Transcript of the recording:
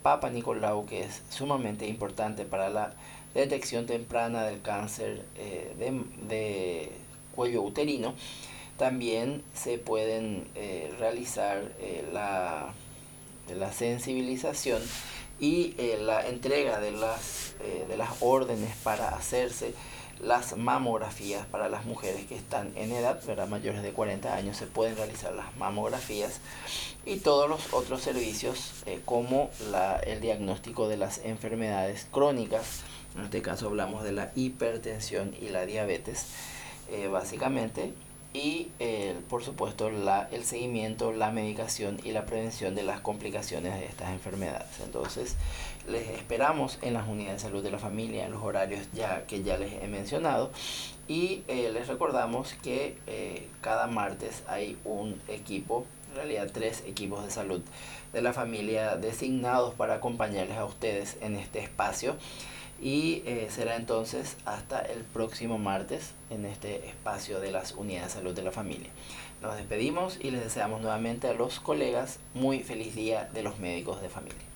Papa Nicolau, que es sumamente importante para la detección temprana del cáncer de cuello uterino. También se pueden realizar la sensibilización y la entrega de las órdenes para hacerse las mamografías para las mujeres que están en edad, ¿verdad? Mayores de 40 años, se pueden realizar las mamografías y todos los otros servicios como el diagnóstico de las enfermedades crónicas. En este caso hablamos de la hipertensión y la diabetes, básicamente, y por supuesto el seguimiento, la medicación y la prevención de las complicaciones de estas enfermedades. Entonces les esperamos en las unidades de salud de la familia en los horarios que ya les he mencionado, y les recordamos que cada martes hay un equipo, en realidad 3 equipos de salud de la familia designados para acompañarles a ustedes en este espacio, y será entonces hasta el próximo martes en este espacio de las unidades de salud de la familia. Nos despedimos y les deseamos nuevamente a los colegas muy feliz día de los médicos de familia.